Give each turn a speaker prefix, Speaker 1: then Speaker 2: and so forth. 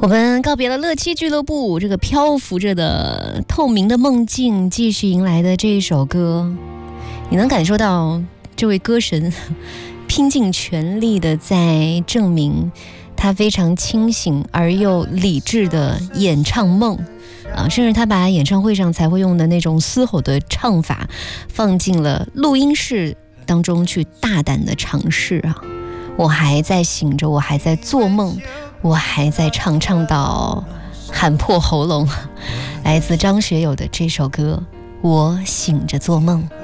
Speaker 1: 我们告别了乐七俱乐部这个漂浮着的透明的梦境，继续迎来的这一首歌，你能感受到这位歌神拼尽全力的在证明他非常清醒而又理智的演唱梦甚至他把演唱会上才会用的那种嘶吼的唱法放进了录音室当中去大胆的尝试我还在醒着，我还在做梦，我还在唱到喊破喉咙。来自张学友的这首歌《我醒着做梦》。